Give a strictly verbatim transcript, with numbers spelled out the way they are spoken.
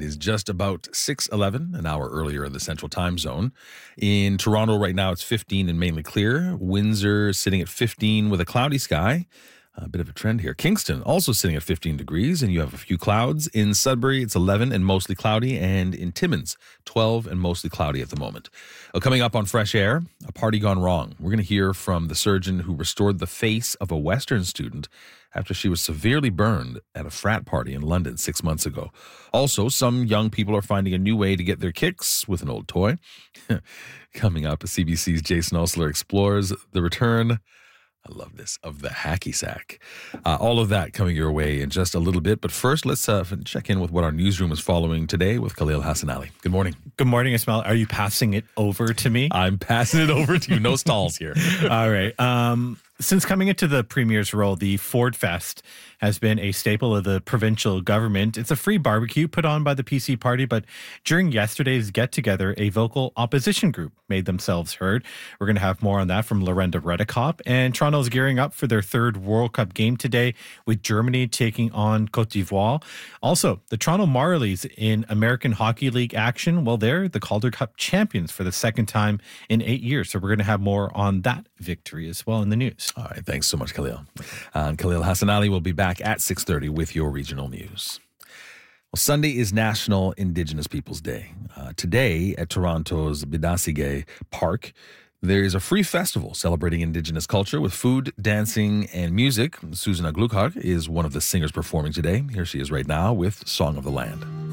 is just about six eleven, an hour earlier in the Central Time Zone. In Toronto right now, it's fifteen and mainly clear. Windsor sitting at fifteen with a cloudy sky. A bit of a trend here. Kingston also sitting at fifteen degrees, and you have a few clouds. In Sudbury, it's eleven and mostly cloudy, and in Timmins, twelve and mostly cloudy at the moment. Well, coming up on Fresh Air, a party gone wrong. We're going to hear from the surgeon who restored the face of a Western student after she was severely burned at a frat party in London six months ago. Also, some young people are finding a new way to get their kicks with an old toy. Coming up, C B C's Jason Osler explores the return, I love this, of the hacky sack. Uh, all of that coming your way in just a little bit. But first, let's uh, check in with what our newsroom is following today with Khalil Hassan Ali. Good morning. Good morning, Ismail. Are you passing it over to me? I'm passing it over to you. No stalls here. All right. Um, since coming into the premier's role, the Ford Fest has been a staple of the provincial government. It's a free barbecue put on by the P C party, but during yesterday's get-together, a vocal opposition group made themselves heard. We're going to have more on that from Lorenda Redekop. And Toronto's gearing up for their third World Cup game today with Germany taking on Cote d'Ivoire. Also, the Toronto Marlies in American Hockey League action. Well, they're the Calder Cup champions for the second time in eight years. So we're going to have more on that victory as well in the news. All right. Thanks so much, Khalil. Uh, and Khalil Hassan Ali will be back at six thirty with your regional news. Well, Sunday is National Indigenous Peoples Day. Uh, today at Toronto's Bidasige Park, there is a free festival celebrating Indigenous culture with food, dancing, and music. Susan Aglukar is one of the singers performing today. Here she is right now with Song of the Land.